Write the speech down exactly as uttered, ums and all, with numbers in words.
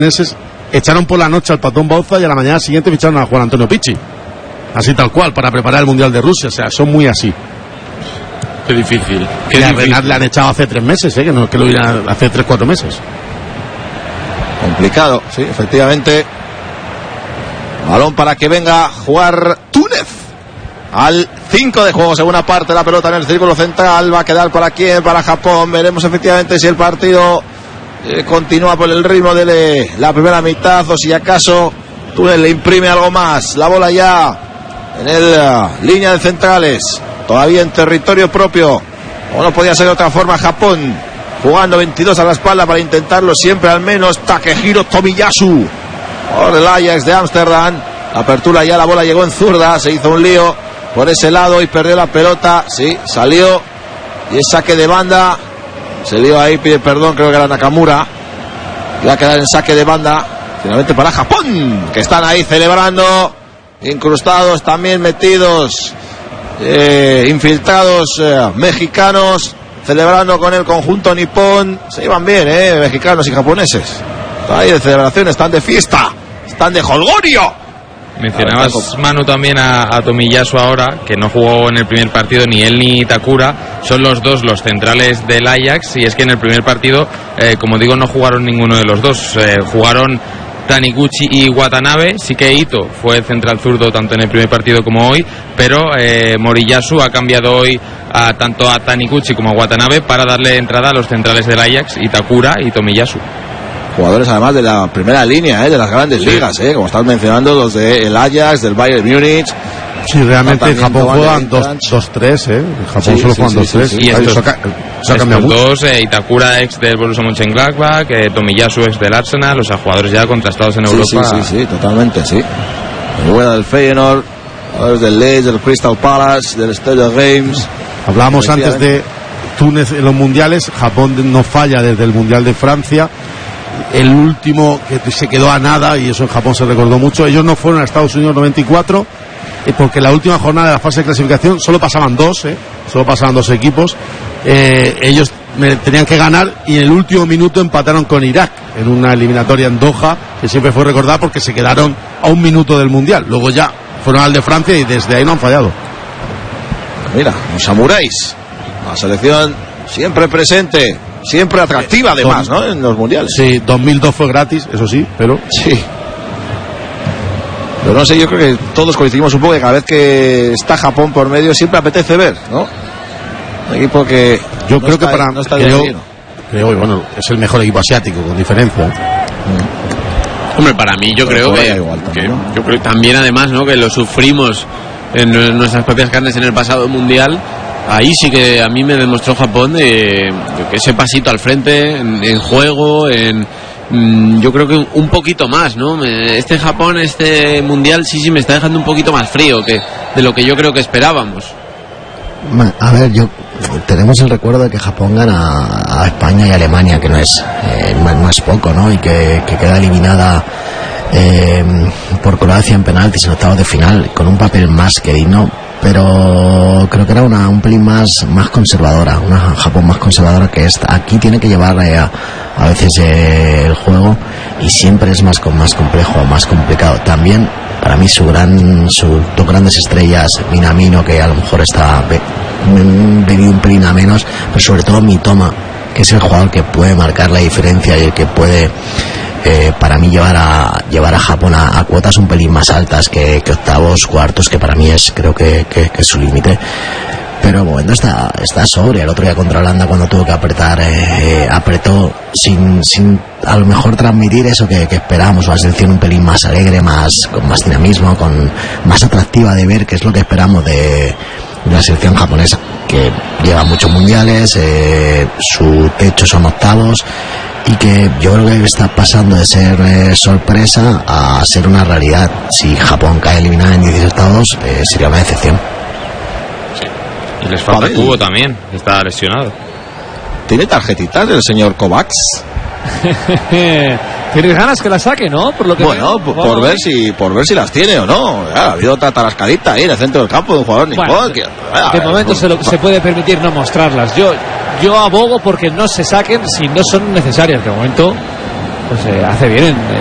echaron por la noche al Patón Bauza y a la mañana siguiente ficharon a Juan Antonio Pichi, así tal cual, para preparar el Mundial de Rusia. O sea, son muy así. Qué difícil. Qué y a difícil. Renat le han echado hace tres meses, ¿eh? que no que lo iban hace tres, cuatro meses. Complicado, sí, efectivamente. Balón para que venga a jugar Túnez. Al cinco de juego, segunda parte, la pelota en el círculo central. Va a quedar para quién, para Japón. Veremos efectivamente si el partido eh, continúa por el ritmo de le, la primera mitad, o si acaso Túnez le imprime algo más. La bola ya en el uh, línea de centrales, todavía en territorio propio. O no podía ser de otra forma. Japón jugando veintidós a la espalda para intentarlo siempre al menos. Takehiro Tomiyasu por el Ajax de Ámsterdam. La apertura ya, la bola llegó en zurda, se hizo un lío por ese lado y perdió la pelota. Sí, salió y es saque de banda. Se lió ahí, pide perdón, creo que era Nakamura. Y va a quedar en saque de banda finalmente para Japón, que están ahí celebrando, incrustados también, metidos, eh, infiltrados eh, mexicanos, celebrando con el conjunto nipón. Se iban bien, eh, mexicanos y japoneses. Están ahí de celebración, están de fiesta, están de jolgorio. Mencionabas, Manu, también a, a Tomiyasu ahora, que no jugó en el primer partido ni él ni Takura. Son los dos los centrales del Ajax, y es que en el primer partido, eh, como digo, no jugaron ninguno de los dos. Eh, jugaron Taniguchi y Watanabe. Sí que Ito fue el central zurdo tanto en el primer partido como hoy, pero eh, Moriyasu ha cambiado hoy a, tanto a Taniguchi como a Watanabe para darle entrada a los centrales del Ajax, y Takura y Tomiyasu. Jugadores además de la primera línea, ¿eh? de las grandes sí. ligas, ¿eh? como estás mencionando, los del Ajax, del Bayern Múnich. Sí, realmente en Japón juegan dos tres, ¿eh? En Japón sí, solo sí, juegan sí, dos tres. sí, sí. Y estos, eso ca- eso ha cambiado mucho. dos, eh, Itakura, ex del Borussia Mönchengladbach, eh, Tomiyasu, ex del Arsenal, o sea, jugadores ya contrastados en sí, Europa. Sí, sí, sí, totalmente, sí. El bueno del Feyenoord, jugadores del Leeds, del Crystal Palace, del Stade Reims. Hablábamos antes de Túnez en los mundiales. Japón no falla desde el Mundial de Francia. El último que se quedó a nada, y eso en Japón se recordó mucho. Ellos no fueron a Estados Unidos noventa y cuatro, porque la última jornada de la fase de clasificación solo pasaban dos, ¿eh? solo pasaban dos equipos. Eh, ellos tenían que ganar y en el último minuto empataron con Irak en una eliminatoria en Doha, que siempre fue recordada porque se quedaron a un minuto del mundial. Luego ya fueron al de Francia y desde ahí no han fallado. Mira, los samuráis, la selección siempre presente, siempre atractiva además, ¿no? En los mundiales. Sí, dos mil dos fue gratis, eso sí, pero sí. Pero no sé, yo creo que todos coincidimos un poco que cada vez que está Japón por medio siempre apetece ver, ¿no? Un equipo que yo no creo está, que para no está creo, lleno. creo, bueno, es el mejor equipo asiático con diferencia. ¿eh? Hombre, para mí yo Pero creo que, igual también, que ¿no? yo creo también además, ¿no?, que lo sufrimos en nuestras propias carnes en el pasado mundial. Ahí sí que a mí me demostró Japón de, de que ese pasito al frente en, en juego, en mm, yo creo que un, un poquito más, ¿no? Este Japón, este mundial sí sí me está dejando un poquito más frío que de lo que yo creo que esperábamos. A ver, yo tenemos el recuerdo de que Japón gana a España y Alemania, que no es eh, no es poco, ¿no? Y que, que queda eliminada eh, por Croacia en penaltis en octavos de final, con un papel más que digno. Pero creo que era una un pelín más más conservadora, una Japón más conservadora que esta. Aquí tiene que llevar eh, a, a veces eh, el juego, y siempre es más con más complejo, más complicado. También para mí su gran sus dos grandes estrellas, Minamino, que a lo mejor está venido un pelín a menos, pero sobre todo Mitoma, que es el jugador que puede marcar la diferencia y el que puede Eh, para mí llevar a llevar a Japón a, a cuotas un pelín más altas que, que octavos, cuartos, que para mí es creo que, que, que es su límite. Pero bueno, está está sobre. El otro día contra Holanda, cuando tuvo que apretar, eh, apretó sin sin a lo mejor transmitir eso que, que esperamos, una selección un pelín más alegre, más con más dinamismo, con más atractiva de ver, que es lo que esperamos de, de la selección japonesa, que lleva muchos mundiales, eh, su techo son octavos, y que yo creo que está pasando de ser eh, sorpresa a ser una realidad. Si Japón cae eliminada en dieciséis octavos, eh, sería una decepción. Sí. Y les falta Pavel. Kubo también, está lesionado. ¿Tiene tarjetitas el señor Kovacs? Tienes ganas que la saque, ¿no? Por lo que Bueno, veo. por, por ver si por ver si las tiene o no. Ya, ha habido otra tarascadita ahí en el centro del campo de un jugador Bueno, nipón. Que, de ah, momento no, se, lo, no. se puede permitir no mostrarlas. Yo yo abogo porque no se saquen si no son necesarias. De momento pues eh, hace bien en,